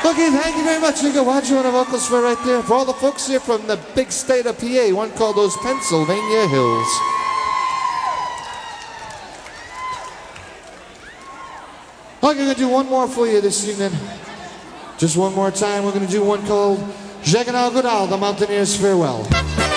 Okay, thank you very much. You got Roger on the vocals for right there. For all the folks here from the big state of PA, one called those Pennsylvania Hills. Okay, we're going to do one more for you this evening. Just one more time, we're going to do one called Jacques and Al Godal, The Mountaineer's Farewell.